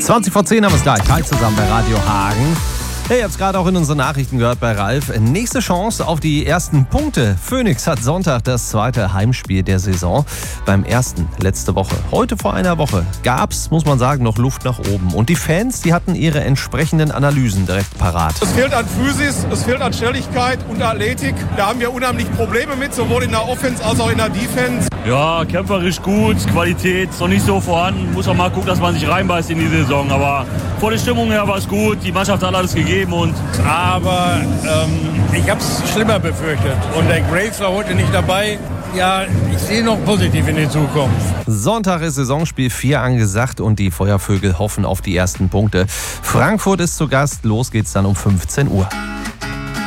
20:10 haben wir es gleich. Hi zusammen bei Radio Hagen. Hey, ihr habt es gerade auch in unseren Nachrichten gehört bei Ralf. Nächste Chance auf die ersten Punkte. Phoenix hat Sonntag das zweite Heimspiel der Saison. Beim ersten letzte Woche. Heute vor einer Woche gab's, muss man sagen, noch Luft nach oben. Und die Fans, die hatten ihre entsprechenden Analysen direkt parat. Es fehlt an Physis, es fehlt an Schnelligkeit und Athletik. Da haben wir unheimlich Probleme mit, sowohl in der Offense als auch in der Defense. Ja, kämpferisch gut, Qualität ist noch nicht so vorhanden. Muss auch mal gucken, dass man sich reinbeißt in die Saison. Aber vor der Stimmung her war es gut, die Mannschaft hat alles gegeben. Aber ich habe es schlimmer befürchtet. Und der Graves war heute nicht dabei. Ja, ich sehe noch positiv in die Zukunft. Sonntag ist Saisonspiel 4 angesagt und die Feuervögel hoffen auf die ersten Punkte. Frankfurt ist zu Gast. Los geht's dann um 15 Uhr.